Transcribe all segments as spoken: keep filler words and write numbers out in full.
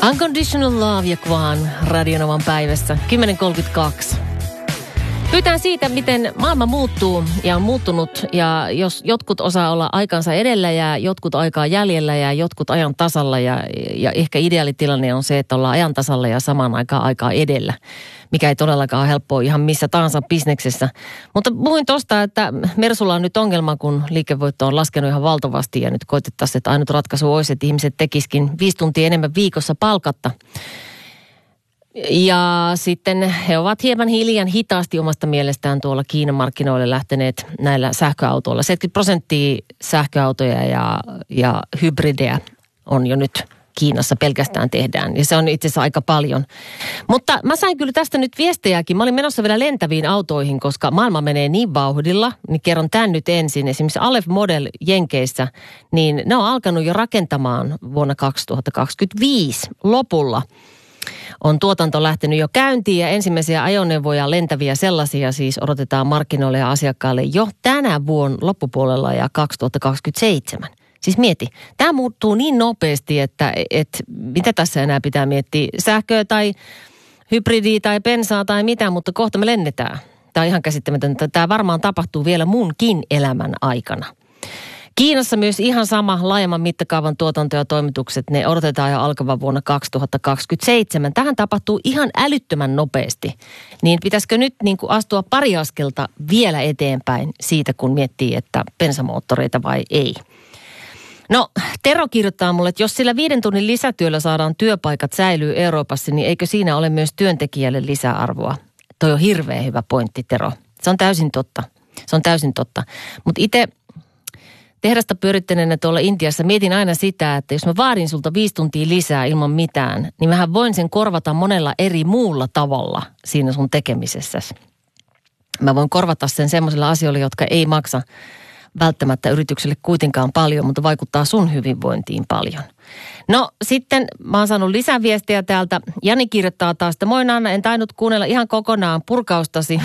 Unconditional Love ja Kwan Radionovan päivässä kymmenen kolmekymmentäkaksi. Pyytään siitä, miten maailma muuttuu ja on muuttunut, ja jos jotkut osaa olla aikansa edellä ja jotkut aikaa jäljellä ja jotkut ajan tasalla, ja, ja ehkä ideaalitilanne on se, että ollaan ajan tasalla ja samaan aikaan aikaa edellä, mikä ei todellakaan ole helppoa ihan missä tahansa bisneksessä. Mutta puhuin tuosta, että Mersulla on nyt ongelma, kun liikevoitto on laskenut ihan valtavasti ja nyt koitettaisiin, että ainut ratkaisu olisi, että ihmiset tekisikin viisi tuntia enemmän viikossa palkatta. Ja sitten he ovat hieman hiljan hitaasti omasta mielestään tuolla Kiinan markkinoille lähteneet näillä sähköautoilla. seitsemänkymmentä prosenttia sähköautoja ja, ja hybridejä on jo nyt Kiinassa pelkästään tehdään. Ja se on itse asiassa aika paljon. Mutta mä sain kyllä tästä nyt viestejäkin. Mä olin menossa vielä lentäviin autoihin, koska maailma menee niin vauhdilla. Niin kerron tämän nyt ensin. Esimerkiksi Aleph Model Jenkeissä, niin ne on alkanut jo rakentamaan vuonna kaksituhattakaksikymmentäviisi lopulla. On tuotanto lähtenyt jo käyntiin ja ensimmäisiä ajoneuvoja, lentäviä sellaisia siis odotetaan markkinoille ja asiakkaille jo tänä vuonna loppupuolella ja kaksituhattakaksikymmentäseitsemän. Siis mieti, tämä muuttuu niin nopeasti, että, että mitä tässä enää pitää miettiä, sähköä tai hybridiä tai bensaa tai mitä, mutta kohta me lennetään. Tämä on ihan käsittämätöntä. Tämä varmaan tapahtuu vielä munkin elämän aikana. Kiinassa myös ihan sama laajemman mittakaavan tuotanto ja toimitukset, ne odotetaan jo alkavan vuonna kaksituhattakaksikymmentäseitsemän. Tähän tapahtuu ihan älyttömän nopeasti. Niin pitäisikö nyt niin kuin astua pari askelta vielä eteenpäin siitä, kun miettii, että bensamoottoreita vai ei? No, Tero kirjoittaa mulle, että jos sillä viiden tunnin lisätyöllä saadaan työpaikat säilyy Euroopassa, niin eikö siinä ole myös työntekijälle lisäarvoa? Toi on hirveän hyvä pointti, Tero. Se on täysin totta. Se on täysin totta. Mutta itse tehdasta pyörittäneenä tuolla Intiassa mietin aina sitä, että jos mä vaadin sulta viisi tuntia lisää ilman mitään, niin mähän voin sen korvata monella eri muulla tavalla siinä sun tekemisessäsi. Mä voin korvata sen semmoisilla asioilla, jotka ei maksa välttämättä yritykselle kuitenkaan paljon, mutta vaikuttaa sun hyvinvointiin paljon. No sitten mä oon saanut lisäviestejä täältä. Jani kirjoittaa taas, että moi Nanna, en tainnut kuunnella ihan kokonaan purkaustasi.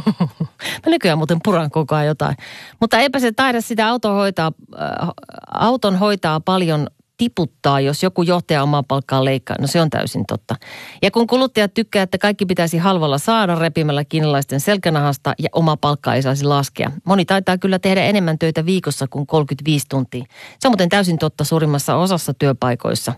Mä nykyään muuten puran koko ajan jotain. Mutta eipä se taida sitä auton hoitaa, äh, auton hoitaa paljon tiputtaa, jos joku johtaja omaa palkkaa leikkaa. No se on täysin totta. Ja kun kuluttajat tykkää, että kaikki pitäisi halvalla saada repimällä kiinalaisten selkänahasta ja oma palkka ei saisi laskea. Moni taitaa kyllä tehdä enemmän töitä viikossa kuin kolmekymmentäviisi tuntia. Se on muuten täysin totta suurimmassa osassa työpaikoissa.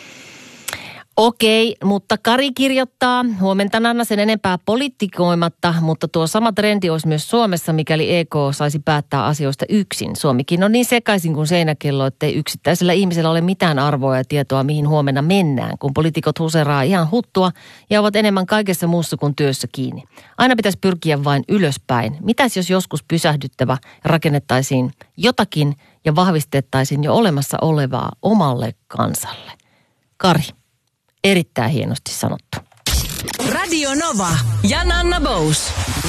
Okei, mutta Kari kirjoittaa, huomenta Nanna sen enempää poliitikoimatta, mutta tuo sama trendi olisi myös Suomessa, mikäli E K saisi päättää asioista yksin. Suomikin on niin sekaisin kuin seinäkello, ettei yksittäisellä ihmisellä ole mitään arvoa ja tietoa, mihin huomenna mennään, kun poliitikot huseraa ihan huttua ja ovat enemmän kaikessa muussa kuin työssä kiinni. Aina pitäisi pyrkiä vain ylöspäin. Mitäs jos joskus pysähdyttävä rakennettaisiin jotakin ja vahvistettaisiin jo olemassa olevaa omalle kansalle? Kari. Erittäin hienosti sanottu. Radio Nova ja Nanna Bous.